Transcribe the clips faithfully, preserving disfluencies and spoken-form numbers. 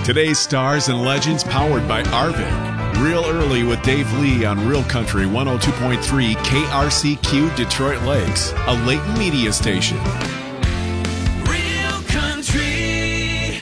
Today's stars and legends powered by Arvin. Real early with Dave Lee on Real Country one oh two point three K R C Q Detroit Lakes, a Layton media station. Real Country.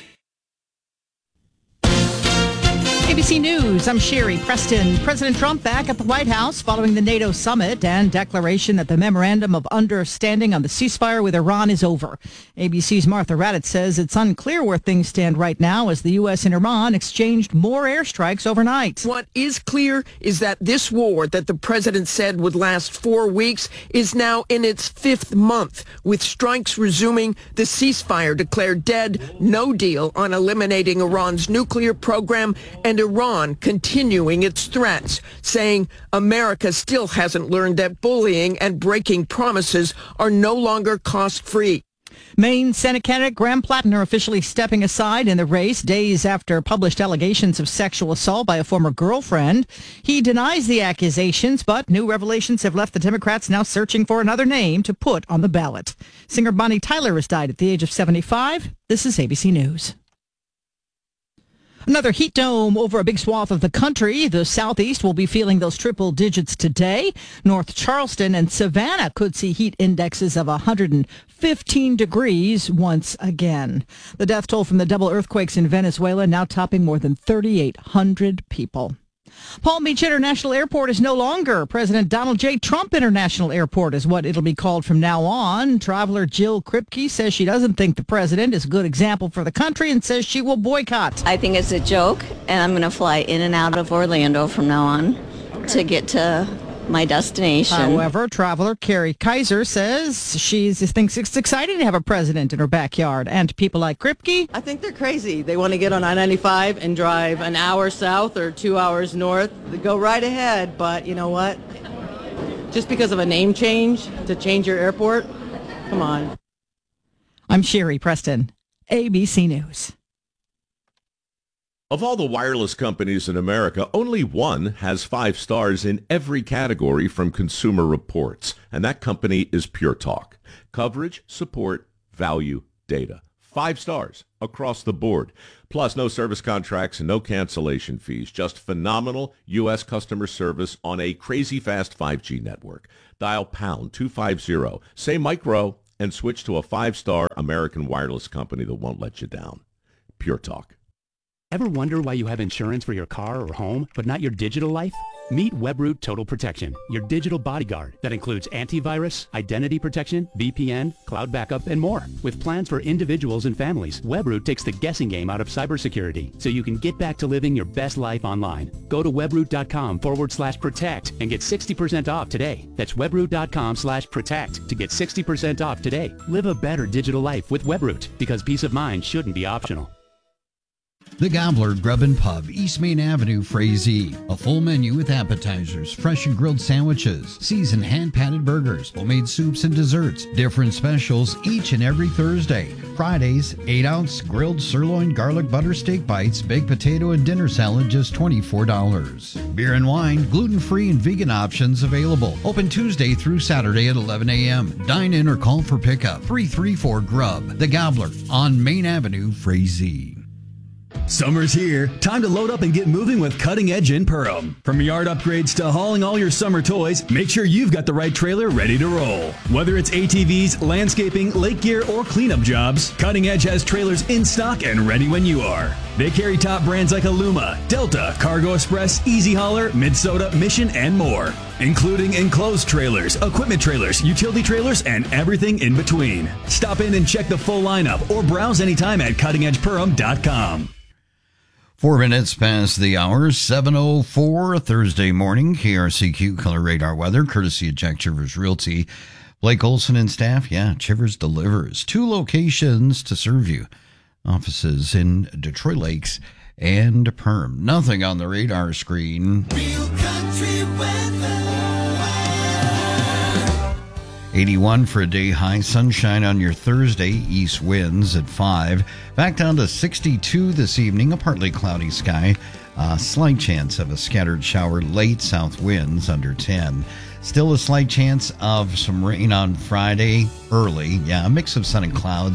A B C News, I'm Sherry Preston. President Trump back at the White House following the NATO summit and declaration that the memorandum of understanding on the ceasefire with Iran is over. A B C's Martha Raddatz says it's unclear where things stand right now as the U S and Iran exchanged more airstrikes overnight. What is clear is that this war that the president said would last four weeks is now in its fifth month, with strikes resuming, the ceasefire declared dead, no deal on eliminating Iran's nuclear program, and Iran continuing its threats, saying America still hasn't learned that bullying and breaking promises are no longer cost-free. Maine Senate candidate Graham Plattner officially stepping aside in the race days after published allegations of sexual assault by a former girlfriend. He denies the accusations, but new revelations have left the Democrats now searching for another name to put on the ballot. Singer Bonnie Tyler has died at the age of seventy-five. This is A B C News. Another heat dome over a big swath of the country. The southeast will be feeling those triple digits today. North Charleston and Savannah could see heat indexes of one hundred fifteen degrees once again. The death toll from the double earthquakes in Venezuela now topping more than thirty-eight hundred people. Palm Beach International Airport is no longer President Donald J. Trump International Airport is what it'll be called from now on. Traveler Jill Kripke says she doesn't think the president is a good example for the country and says she will boycott. I think it's a joke, and I'm going to fly in and out of Orlando from now on to get to my destination. However, traveler Carrie Kaiser says she thinks it's exciting to have a president in her backyard. And people like Kripke, I think they're crazy. They want to get on I ninety-five and drive an hour south or two hours north. They go right ahead, but you know what? Just because of a name change to change your airport? Come on. I'm Sherry Preston, A B C News. Of all the wireless companies in America, only one has five stars in every category from Consumer Reports, and that company is Pure Talk. Coverage, support, value, data. Five stars across the board. Plus, no service contracts and no cancellation fees. Just phenomenal U S customer service on a crazy fast five G network. Dial pound two fifty, say micro, and switch to a five-star American wireless company that won't let you down. Pure Talk. Ever wonder why you have insurance for your car or home, but not your digital life? Meet Webroot Total Protection, your digital bodyguard that includes antivirus, identity protection, V P N, cloud backup, and more. With plans for individuals and families, Webroot takes the guessing game out of cybersecurity so you can get back to living your best life online. Go to webroot.com forward slash protect and get sixty percent off today. That's webroot.com slash protect to get sixty percent off today. Live a better digital life with Webroot, because peace of mind shouldn't be optional. The Gobbler Grub and Pub, East Main Avenue, Frazee. A full menu with appetizers, fresh and grilled sandwiches, seasoned hand-patted burgers, homemade soups and desserts. Different specials each and every Thursday. Fridays, eight ounce grilled sirloin garlic butter steak bites, baked potato and dinner salad, just twenty-four dollars. Beer and wine, gluten-free and vegan options available. Open Tuesday through Saturday at eleven a.m. Dine in or call for pickup. three three four Grub. The Gobbler on Main Avenue, Frazee. Summer's here. Time to load up and get moving with Cutting Edge in Perham. From yard upgrades to hauling all your summer toys, make sure you've got the right trailer ready to roll. Whether it's A T Vs, landscaping, lake gear, or cleanup jobs, Cutting Edge has trailers in stock and ready when you are. They carry top brands like Aluma, Delta, Cargo Express, Easy Hauler, Minnesota, Mission, and more, including enclosed trailers, equipment trailers, utility trailers, and everything in between. Stop in and check the full lineup or browse anytime at cutting edge perham dot com. Four minutes past the hour, seven oh four, Thursday morning, K R C Q Color Radar Weather, courtesy of Jack Chivers Realty. Blake Olson and staff, yeah, Chivers delivers. Two locations to serve you. Offices in Detroit Lakes and Perm. Nothing on the radar screen. Real Country Weather. eighty-one for a day high, sunshine on your Thursday, east winds at five. Back down to sixty-two this evening, a partly cloudy sky. A slight chance of a scattered shower, late south winds under ten. Still a slight chance of some rain on Friday early. Yeah, a mix of sun and clouds.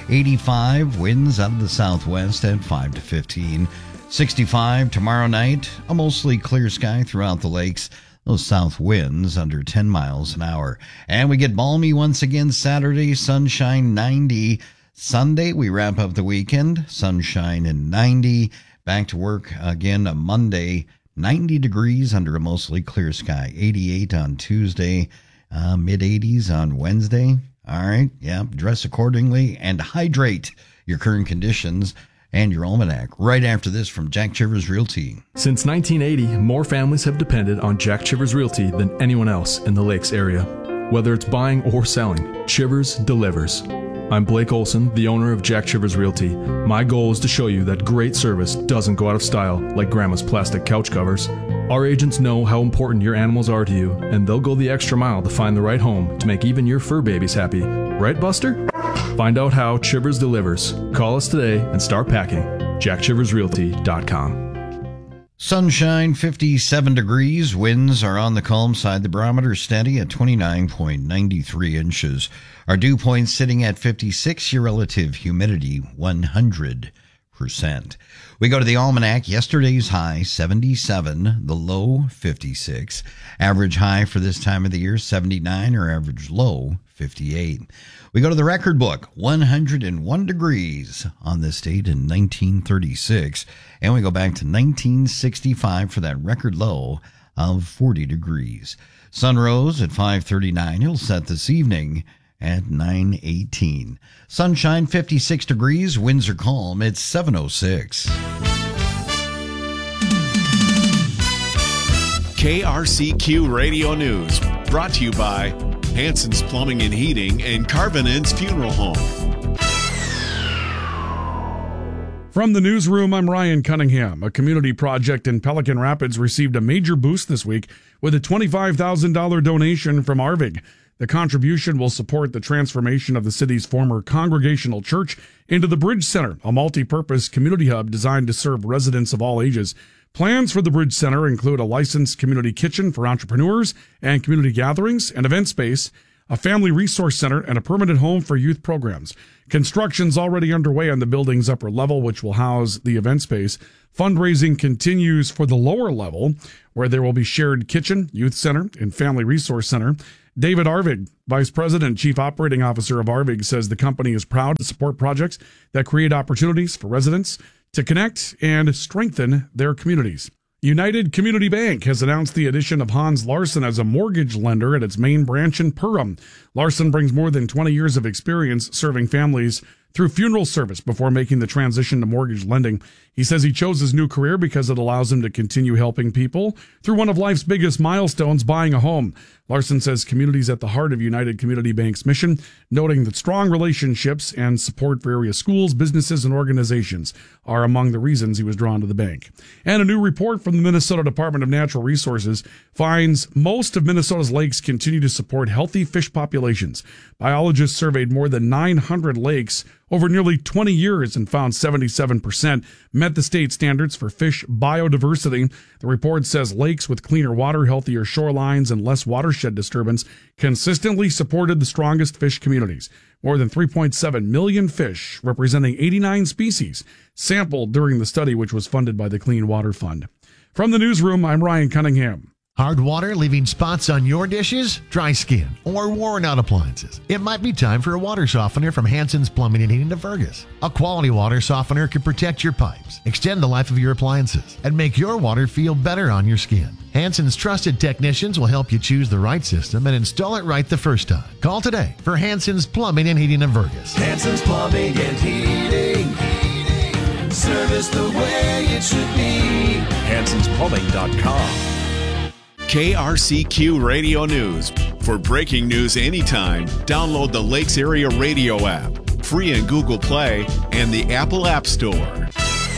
eighty-five, winds out of the southwest at five to fifteen. sixty-five tomorrow night, a mostly clear sky throughout the lakes. Those south winds under ten miles an hour. And we get balmy once again Saturday, sunshine ninety. Sunday, we wrap up the weekend, sunshine and ninety. Back to work again on Monday, ninety degrees under a mostly clear sky. eighty-eight on Tuesday, uh, mid eighties on Wednesday. All right, yeah, dress accordingly and hydrate. Your current conditions and your almanac right after this from Jack Chivers Realty. Since nineteen eighty, more families have depended on Jack Chivers Realty than anyone else in the Lakes area. Whether it's buying or selling, Chivers delivers. I'm Blake Olson, the owner of Jack Chivers Realty. My goal is to show you that great service doesn't go out of style like Grandma's plastic couch covers. Our agents know how important your animals are to you, and they'll go the extra mile to find the right home to make even your fur babies happy. Right, Buster? Find out how Chivers delivers. Call us today and start packing. jack chivers realty dot com. Sunshine, fifty-seven degrees. Winds are on the calm side. The barometer steady at twenty-nine point nine three inches. Our dew point sitting at fifty-six. Your relative humidity, one hundred percent. We go to the almanac. Yesterday's high, seventy-seven. The low, fifty-six. Average high for this time of the year, seventy-nine. Or average low, fifty-eight. We go to the record book, one hundred one degrees on this date in nineteen thirty-six. And we go back to nineteen sixty-five for that record low of forty degrees. Sun rose at five thirty-nine. It'll set this evening at nine eighteen. Sunshine, fifty-six degrees. Winds are calm. It's seven oh six. K R C Q Radio News, brought to you by Hanson's Plumbing and Heating and Carvinen's Funeral Home. From the newsroom, I'm Ryan Cunningham. A community project in Pelican Rapids received a major boost this week with a twenty-five thousand dollars donation from Arvig. The contribution will support the transformation of the city's former Congregational Church into the Bridge Center, a multi-purpose community hub designed to serve residents of all ages. Plans for the Bridge Center include a licensed community kitchen for entrepreneurs and community gatherings, an event space, a family resource center, and a permanent home for youth programs. Construction's already underway on the building's upper level, which will house the event space. Fundraising continues for the lower level, where there will be shared kitchen, youth center, and family resource center. David Arvig, Vice President and Chief Operating Officer of Arvig, says the company is proud to support projects that create opportunities for residents to connect and strengthen their communities. United Community Bank has announced the addition of Hans Larson as a mortgage lender at its main branch in Perham. Larson brings more than twenty years of experience serving families through funeral service before making the transition to mortgage lending. He says he chose his new career because it allows him to continue helping people through one of life's biggest milestones, buying a home. Larson says communities at the heart of United Community Bank's mission, noting that strong relationships and support for area schools, businesses, and organizations are among the reasons he was drawn to the bank. And a new report from the Minnesota Department of Natural Resources finds most of Minnesota's lakes continue to support healthy fish populations. Biologists surveyed more than nine hundred lakes over nearly twenty years and found seventy-seven percent met the state standards for fish biodiversity. The report says lakes with cleaner water, healthier shorelines, and less watershed disturbance consistently supported the strongest fish communities. More than three point seven million fish, representing eighty-nine species, sampled during the study, which was funded by the Clean Water Fund. From the newsroom, I'm Ryan Cunningham. Hard water leaving spots on your dishes, dry skin, or worn out appliances? It might be time for a water softener from Hanson's Plumbing and Heating of Fergus. A quality water softener can protect your pipes, extend the life of your appliances, and make your water feel better on your skin. Hanson's trusted technicians will help you choose the right system and install it right the first time. Call today for Hanson's Plumbing and Heating of Fergus. Hanson's Plumbing and Heating. Heating. Service the way it should be. Hansons Plumbing dot com. K R C Q Radio News. For breaking news anytime, download the Lakes Area Radio app, free in Google Play and the Apple App Store.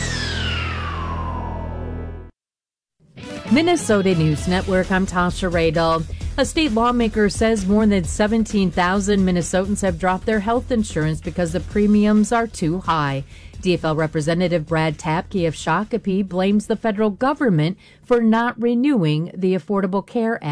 Minnesota News Network, I'm Tasha Radel. A state lawmaker says more than seventeen thousand Minnesotans have dropped their health insurance because the premiums are too high. D F L Representative Brad Tapke of Shakopee blames the federal government for not renewing the Affordable Care Act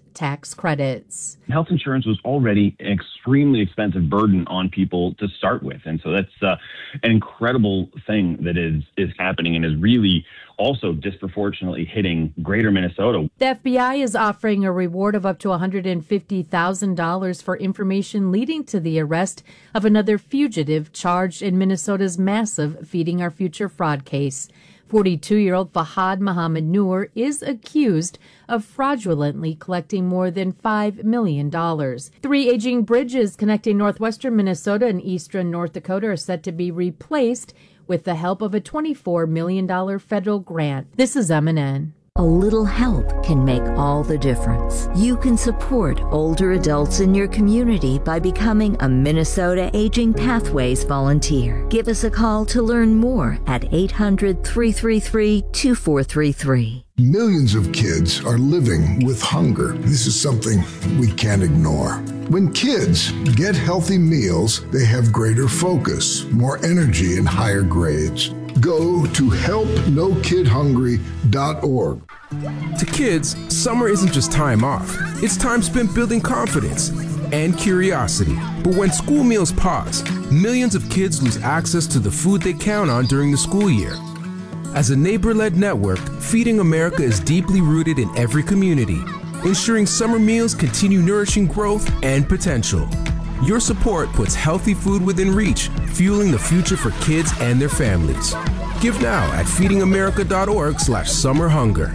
tax credits. Health insurance was already an extremely expensive burden on people to start with. And so that's uh, an incredible thing that is, is happening and is really also disproportionately hitting greater Minnesota. The F B I is offering a reward of up to one hundred fifty thousand dollars for information leading to the arrest of another fugitive charged in Minnesota's massive Feeding Our Future fraud case. forty-two-year-old Fahad Mohammed Noor is accused of fraudulently collecting more than five million dollars. Three aging bridges connecting northwestern Minnesota and eastern North Dakota are set to be replaced with the help of a twenty-four million dollars federal grant. This is M N N. A little help can make all the difference. You can support older adults in your community by becoming a Minnesota Aging Pathways volunteer. Give us a call to learn more at eight hundred, three three three, two four three three. Millions of kids are living with hunger. This is something we can't ignore. When kids get healthy meals, they have greater focus, more energy, and higher grades. Go to help no kid hungry dot org. To kids, summer isn't just time off. It's time spent building confidence and curiosity. But when school meals pause, millions of kids lose access to the food they count on during the school year. As a neighbor-led network, Feeding America is deeply rooted in every community, ensuring summer meals continue nourishing growth and potential. Your support puts healthy food within reach, fueling the future for kids and their families. Give now at feeding america dot org slash summer hunger.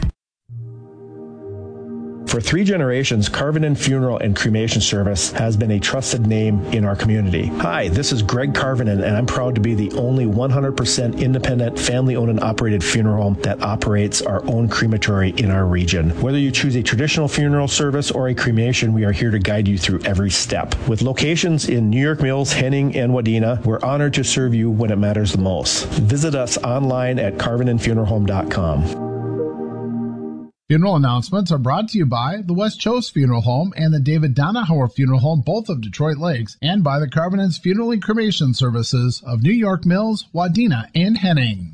For three generations, Carvinen Funeral and Cremation Service has been a trusted name in our community. Hi, this is Greg Carvinen, and I'm proud to be the only one hundred percent independent, family-owned and operated funeral home that operates our own crematory in our region. Whether you choose a traditional funeral service or a cremation, we are here to guide you through every step. With locations in New York Mills, Henning, and Wadena, we're honored to serve you when it matters the most. Visit us online at carvinen funeral home dot com. Funeral announcements are brought to you by the West Chose Funeral Home and the David Donahauer Funeral Home, both of Detroit Lakes, and by the Carvinen's Funeral and Cremation Services of New York Mills, Wadena, and Henning.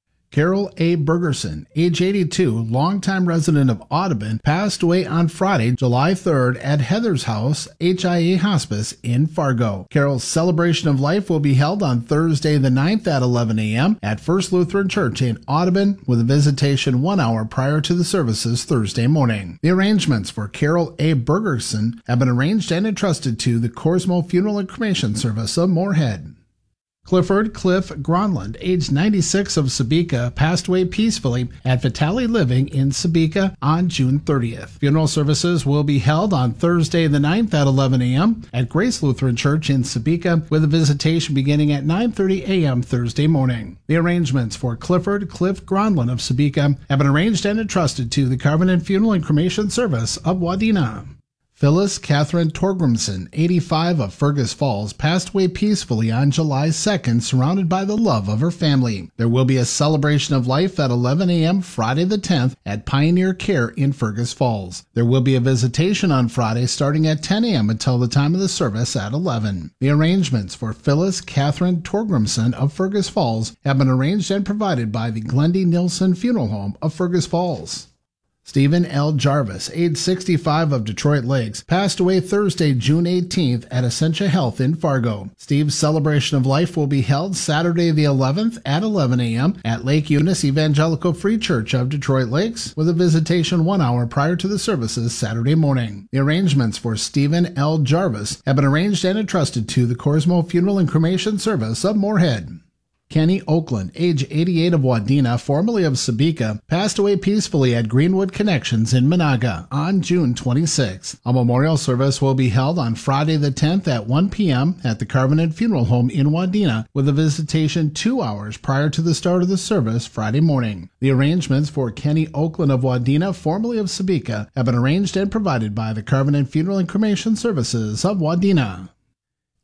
Carol A. Bergerson, age eighty-two, longtime resident of Audubon, passed away on Friday, July third at Heather's House, H I A Hospice in Fargo. Carol's celebration of life will be held on Thursday the ninth at eleven a.m. at First Lutheran Church in Audubon, with a visitation one hour prior to the services Thursday morning. The arrangements for Carol A. Bergerson have been arranged and entrusted to the Corsmo Funeral and Cremation Service of Moorhead. Clifford Cliff Gronland, age ninety-six, of Sebeka, passed away peacefully at Vitale Living in Sebeka on June thirtieth. Funeral services will be held on Thursday the ninth at eleven a.m. at Grace Lutheran Church in Sebeka, with a visitation beginning at nine thirty a.m. Thursday morning. The arrangements for Clifford Cliff Gronland of Sebeka have been arranged and entrusted to the Carvinen Funeral and Cremation Service of Wadena. Phyllis Catherine Torgrimson, eighty-five, of Fergus Falls, passed away peacefully on July second, surrounded by the love of her family. There will be a celebration of life at eleven a.m. Friday the tenth at Pioneer Care in Fergus Falls. There will be a visitation on Friday starting at ten a.m. until the time of the service at eleven. The arrangements for Phyllis Catherine Torgrimson of Fergus Falls have been arranged and provided by the Glendy Nilsson Funeral Home of Fergus Falls. Stephen L. Jarvis, age sixty-five, of Detroit Lakes, passed away Thursday, June eighteenth at Essentia Health in Fargo. Steve's celebration of life will be held Saturday the eleventh at eleven a.m. at Lake Eunice Evangelical Free Church of Detroit Lakes, with a visitation one hour prior to the services Saturday morning. The arrangements for Stephen L. Jarvis have been arranged and entrusted to the Corsmo Funeral and Cremation Service of Moorhead. Kenny Oakland, age eighty-eight, of Wadena, formerly of Sebeka, passed away peacefully at Greenwood Connections in Monaga on June twenty-sixth. A memorial service will be held on Friday the tenth at one p.m. at the Carvinen Funeral Home in Wadena, with a visitation two hours prior to the start of the service Friday morning. The arrangements for Kenny Oakland of Wadena, formerly of Sebeka, have been arranged and provided by the Carvinen Funeral and Cremation Services of Wadena.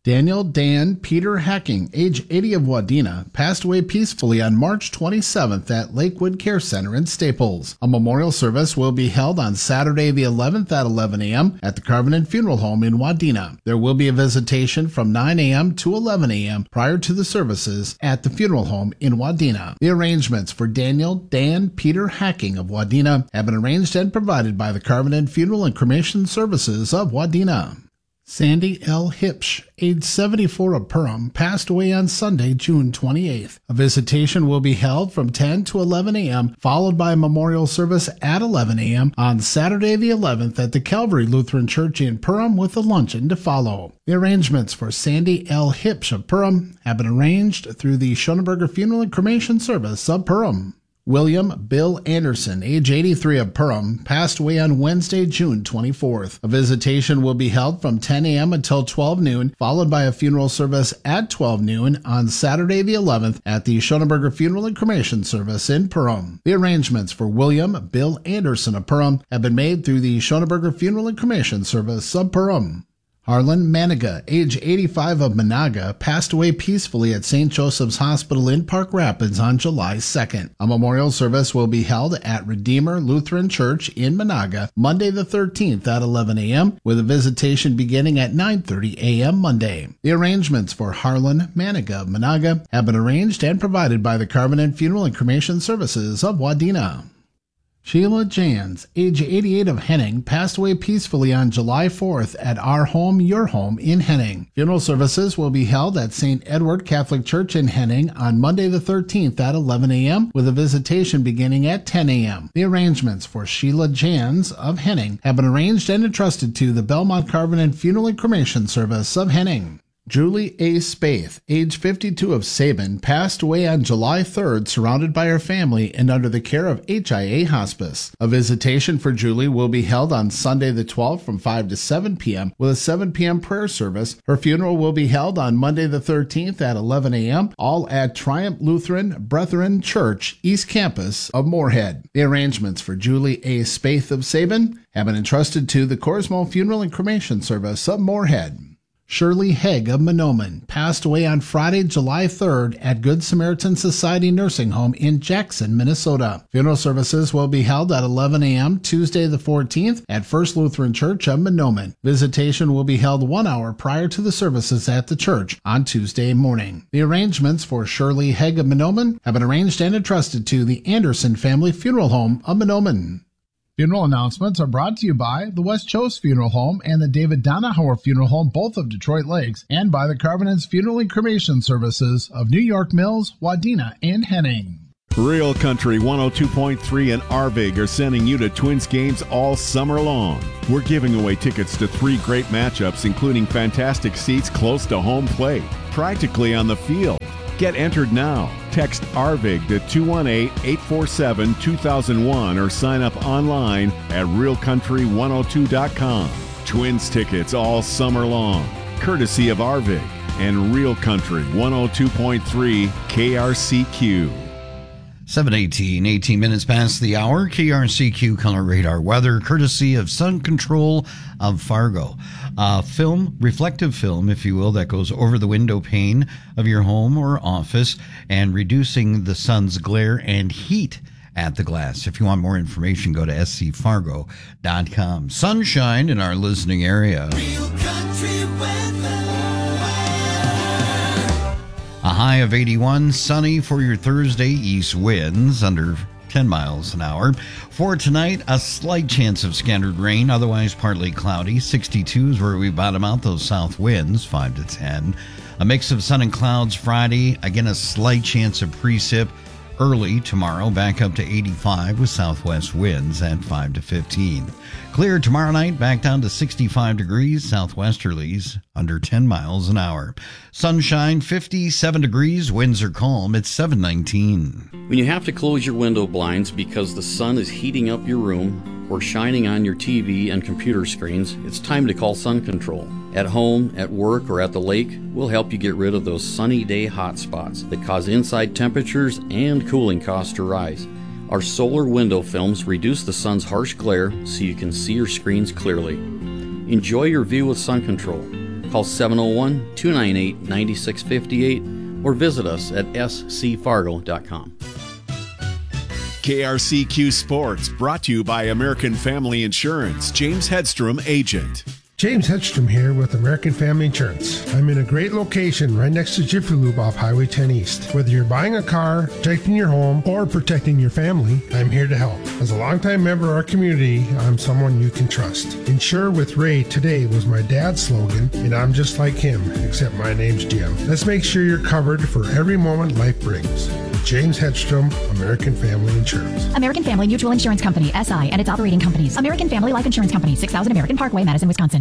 Daniel Dan Peter Hacking, age eighty, of Wadena, passed away peacefully on March twenty-seventh at Lakewood Care Center in Staples. A memorial service will be held on Saturday the eleventh at eleven a.m. at the Covenant Funeral Home in Wadena. There will be a visitation from nine a.m. to eleven a.m. prior to the services at the funeral home in Wadena. The arrangements for Daniel Dan Peter Hacking of Wadena have been arranged and provided by the Covenant Funeral and Cremation Services of Wadena. Sandy L. Hipsch, age seventy-four, of Perham, passed away on Sunday, June twenty-eighth. A visitation will be held from ten to eleven a.m., followed by a memorial service at eleven a.m. on Saturday the eleventh at the Calvary Lutheran Church in Perham, with a luncheon to follow. The arrangements for Sandy L. Hipsch of Perham have been arranged through the Schoenberger Funeral and Cremation Service of Perham. William Bill Anderson, age eighty-three, of Perham, passed away on Wednesday, June twenty-fourth. A visitation will be held from ten a.m. until twelve noon, followed by a funeral service at twelve noon on Saturday the eleventh at the Schoenberger Funeral and Cremation Service in Perham. The arrangements for William Bill Anderson of Perham have been made through the Schoenberger Funeral and Cremation Service of Perham. Harlan Maniga, age eighty-five, of Managa, passed away peacefully at Saint Joseph's Hospital in Park Rapids on July second. A memorial service will be held at Redeemer Lutheran Church in Managa Monday the thirteenth at eleven a.m., with a visitation beginning at nine thirty a.m. Monday. The arrangements for Harlan Maniga of Managa have been arranged and provided by the Covenant Funeral and Cremation Services of Wadena. Sheila Jans, age eighty-eight, of Henning, passed away peacefully on July fourth at Our Home, Your Home in Henning. Funeral services will be held at Saint Edward Catholic Church in Henning on Monday the thirteenth at eleven a.m., with a visitation beginning at ten a.m. The arrangements for Sheila Jans of Henning have been arranged and entrusted to the Belmont Covenant Funeral and Cremation Service of Henning. Julie A. Spaeth, age fifty-two, of Sabin, passed away on July third, surrounded by her family and under the care of H I A Hospice. A visitation for Julie will be held on Sunday the twelfth from five to seven p.m. with a seven p.m. prayer service. Her funeral will be held on Monday the thirteenth at eleven a.m., all at Triumph Lutheran Brethren Church, East Campus of Moorhead. The arrangements for Julie A. Spaeth of Sabin have been entrusted to the Corsmo Funeral and Cremation Service of Moorhead. Shirley Hegg of Menomin passed away on Friday, July third at Good Samaritan Society Nursing Home in Jackson, Minnesota. Funeral services will be held at eleven a.m. Tuesday the fourteenth at First Lutheran Church of Menomin. Visitation will be held one hour prior to the services at the church on Tuesday morning. The arrangements for Shirley Hegg of Menomin have been arranged and entrusted to the Anderson Family Funeral Home of Menomin. Funeral announcements are brought to you by the West Chose Funeral Home and the David Donahauer Funeral Home, both of Detroit Lakes, and by the Covenant's Funeral and Cremation Services of New York Mills, Wadena, and Henning. Real Country one oh two point three and Arvig are sending you to Twins games all summer long. We're giving away tickets to three great matchups, including fantastic seats close to home plate, practically on the field. Get entered now. Text Arvig to two one eight, eight four seven, two thousand one or sign up online at real country one oh two dot com. Twins tickets all summer long, courtesy of Arvig and Real Country one oh two point three K R C Q. seven eighteen, eighteen minutes past the hour. K R C Q Color Radar weather, courtesy of Sun Control of Fargo. Uh, film, reflective film, if you will, that goes over the window pane of your home or office and reducing the sun's glare and heat at the glass. If you want more information, go to s c fargo dot com. Sunshine in our listening area. Real country weather. A high of eighty-one, sunny for your Thursday, east winds under ten miles an hour. For tonight, a slight chance of scattered rain, otherwise partly cloudy. sixty-two is where we bottom out those south winds, five to ten. A mix of sun and clouds Friday. Again, a slight chance of precip early tomorrow, back up to eighty-five with southwest winds at five to fifteen. Clear tomorrow night, back down to sixty-five degrees, southwesterlies under ten miles an hour. Sunshine, fifty-seven degrees, winds are calm, it's seven nineteen. When you have to close your window blinds because the sun is heating up your room or shining on your T V and computer screens, it's time to call Sun Control. At home, at work, or at the lake, we'll help you get rid of those sunny day hot spots that cause inside temperatures and cooling costs to rise. Our solar window films reduce the sun's harsh glare so you can see your screens clearly. Enjoy your view with Sun Control. Call seven oh one, two nine eight, nine six five eight or visit us at s c fargo dot com. K R C Q Sports, brought to you by American Family Insurance. James Hedstrom, agent. James Hedstrom here with American Family Insurance. I'm in a great location right next to Jiffy Lube off Highway ten East. Whether you're buying a car, protecting your home, or protecting your family, I'm here to help. As a longtime member of our community, I'm someone you can trust. Insure with Ray today was my dad's slogan, and I'm just like him, except my name's Jim. Let's make sure you're covered for every moment life brings. James Hedstrom, American Family Insurance. American Family Mutual Insurance Company, S I, and its operating companies. American Family Life Insurance Company, six thousand American Parkway, Madison, Wisconsin.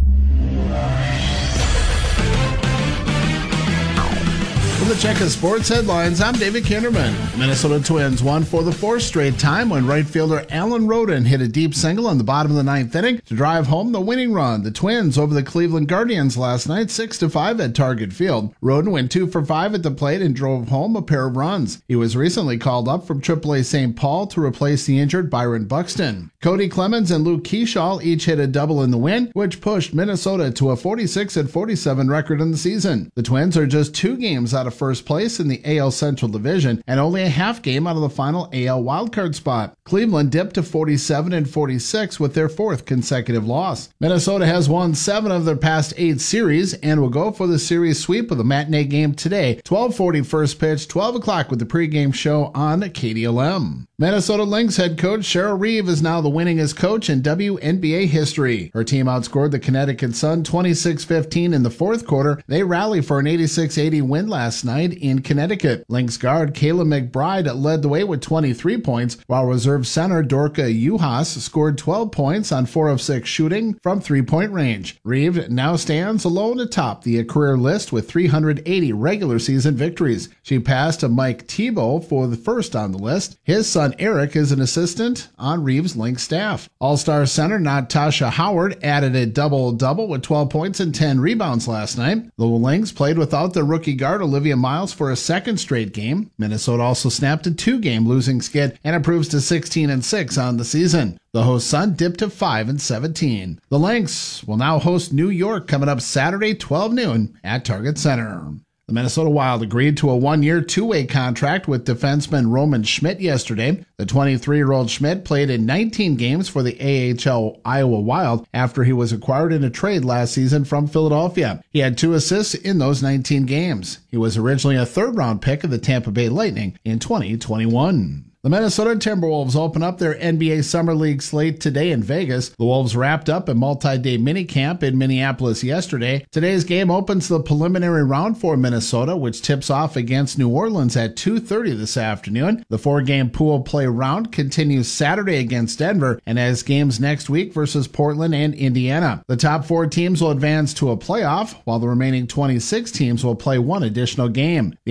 With a check of sports headlines, I'm David Kinderman. Minnesota Twins won for the fourth straight time when right fielder Alan Roden hit a deep single in the bottom of the ninth inning to drive home the winning run. The Twins over the Cleveland Guardians last night, six to five at Target Field. Roden went two for five at the plate and drove home a pair of runs. He was recently called up from triple A Saint Paul to replace the injured Byron Buxton. Cody Clemens and Luke Kershaw each hit a double in the win, which pushed Minnesota to a forty-six and forty-seven record in the season. The Twins are just two games out of first place in the A L Central Division and only a half game out of the final A L wildcard spot. Cleveland dipped to forty-seven and forty-six with their fourth consecutive loss. Minnesota has won seven of their past eight series and will go for the series sweep with a matinee game today, twelve forty first pitch, twelve o'clock with the pregame show on K D L M. Minnesota Lynx head coach Cheryl Reeve is now the winningest coach in W N B A history. Her team outscored the Connecticut Sun twenty-six fifteen in the fourth quarter. They rallied for an eighty-six eighty win last night in Connecticut. Lynx guard Kayla McBride led the way with twenty-three points, while reserve center Dorka Juhas scored twelve points on four of six shooting from three-point range. Reeve now stands alone atop the career list with three hundred eighty regular season victories. She passed to Mike Thibault for the first on the list. His son Eric is an assistant on Reeves' Lynx staff. All-Star center Natasha Howard added a double-double with twelve points and ten rebounds last night. The Lynx played without their rookie guard Olivia Miles for a second straight game. Minnesota also snapped a two-game losing skid and improves to sixteen and six on the season. The host Sun dipped to five and seventeen. The Lynx will now host New York coming up Saturday, twelve noon at Target Center. The Minnesota Wild agreed to a one-year, two-way contract with defenseman Roman Schmidt yesterday. The twenty-three-year-old Schmidt played in nineteen games for the A H L Iowa Wild after he was acquired in a trade last season from Philadelphia. He had two assists in those nineteen games. He was originally a third-round pick of the Tampa Bay Lightning in twenty twenty-one. The Minnesota Timberwolves open up their N B A Summer League slate today in Vegas. The Wolves wrapped up a multi-day minicamp in Minneapolis yesterday. Today's game opens the preliminary round for Minnesota, which tips off against New Orleans at two thirty this afternoon. The four-game pool play round continues Saturday against Denver and has games next week versus Portland and Indiana. The top four teams will advance to a playoff, while the remaining twenty-six teams will play one additional game. The